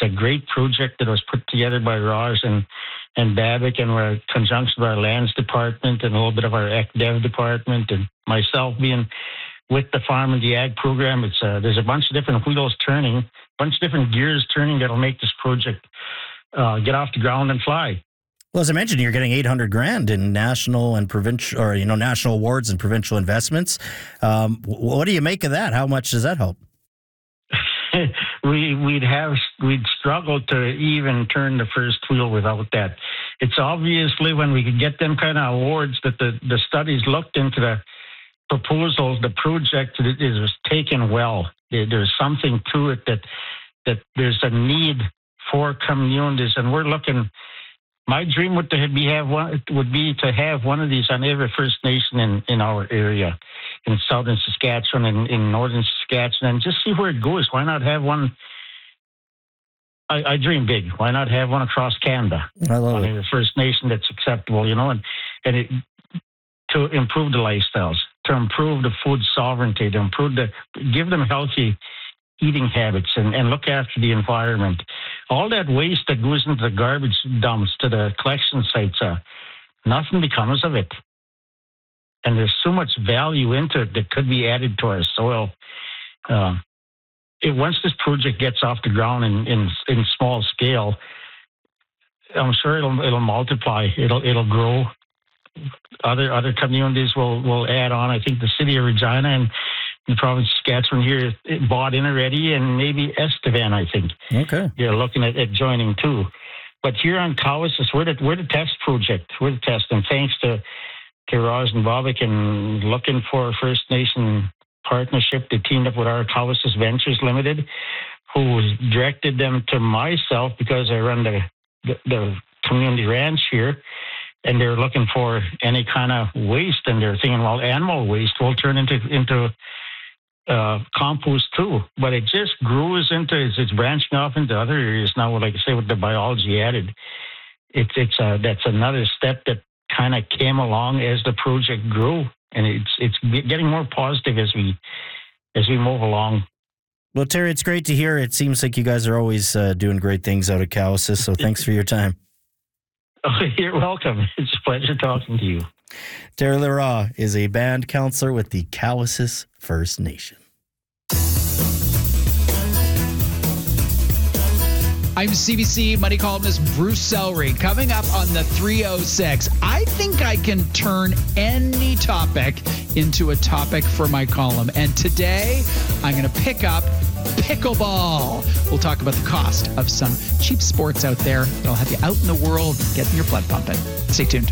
a great project that was put together by Raj and Babbitt, and we're in conjunction with our lands department and a little bit of our ec-dev department, and myself being with the farm and the ag program. It's there's a bunch of different wheels turning, a bunch of different gears turning that'll make this project get off the ground and fly. Well, as I mentioned, you're getting $800,000 in national and provincial, or national awards and provincial investments. What do you make of that? How much does that help? We'd struggle to even turn the first wheel without that. It's obviously when we could get them kind of awards that the studies looked into the proposals, the project is taken well. There's something to it that there's a need for communities, and we're looking. My dream would be to have one of these on every First Nation in our area, in southern Saskatchewan and in northern Saskatchewan, and just see where it goes. Why not have one? I dream big. Why not have one across Canada? I love on it. every First Nation that's acceptable, and to improve the lifestyles, to improve the food sovereignty, give them healthy eating habits and look after the environment. All that waste that goes into the garbage dumps to the collection sites, nothing becomes of it. And there's so much value into it that could be added to our soil. Once this project gets off the ground in small scale, I'm sure it'll multiply. It'll grow. Other communities will add on. I think the city of Regina and the province of Saskatchewan here bought in already, and maybe Estevan, I think. Okay. They're looking at joining too. But here on Cowessess, we're the test project. We're the test, and thanks to Raj and Babbitt and looking for a First Nation partnership, they teamed up with our Cowessess Ventures Limited, who directed them to myself because I run the community ranch here. And they're looking for any kind of waste, and they're thinking, well, animal waste will turn into compost too. But it just grows it's branching off into other areas now. Like I say, with the biology added, that's another step that kind of came along as the project grew, and it's getting more positive as we move along. Well, Terry, it's great to hear. It seems like you guys are always doing great things out of Cowessess. So thanks for your time. Oh, you're welcome. It's a pleasure talking to you. Terry Leroy is a band counselor with the Cowessess First Nation. I'm CBC money columnist Bruce Sellery. Coming up on the 306, I think I can turn any topic into a topic for my column. And today, I'm going to pick up pickleball. We'll talk about the cost of some cheap sports out there that'll have you out in the world getting your blood pumping. Stay tuned.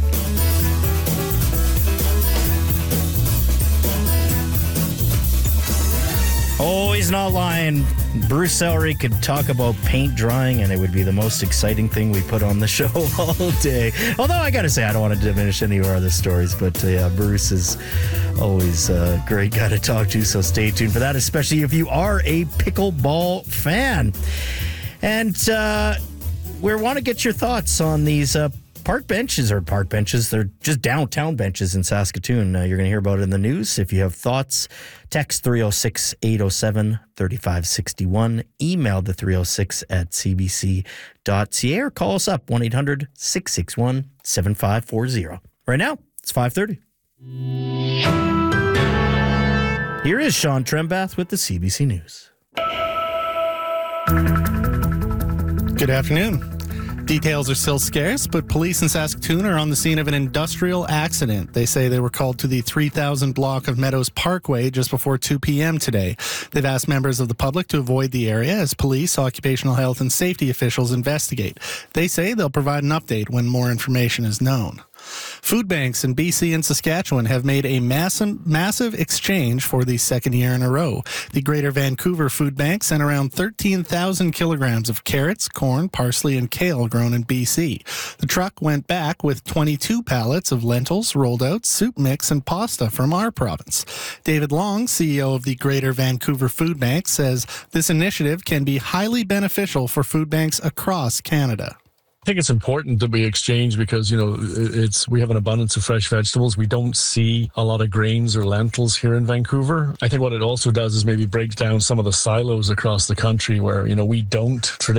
Oh, he's not lying. Bruce Sellery could talk about paint drying, and it would be the most exciting thing we put on the show all day. Although I got to say, I don't want to diminish any of our other stories, but Bruce is always a great guy to talk to, so stay tuned for that, especially if you are a pickleball fan. And we want to get your thoughts on these park benches. They're just downtown benches in Saskatoon. You're going to hear about it in the news. If you have thoughts, text 306-807-3561. Email the 306 at cbc.ca or call us up 1-800-661-7540. Right now, it's 5:30. Here is Sean Trembath with the CBC News. Good afternoon. Details are still scarce, but police in Saskatoon are on the scene of an industrial accident. They say they were called to the 3000 block of Meadows Parkway just before 2 p.m. today. They've asked members of the public to avoid the area as police, occupational health, and safety officials investigate. They say they'll provide an update when more information is known. Food banks in BC and Saskatchewan have made a massive exchange for the second year in a row. The Greater Vancouver Food Bank sent around 13,000 kilograms of carrots, corn, parsley, and kale grown in BC. The truck went back with 22 pallets of lentils, rolled out, soup mix, and pasta from our province. David Long, CEO of the Greater Vancouver Food Bank, says this initiative can be highly beneficial for food banks across Canada. I think it's important that we exchange because, we have an abundance of fresh vegetables. We don't see a lot of grains or lentils here in Vancouver. I think what it also does is maybe breaks down some of the silos across the country where, we don't traditionally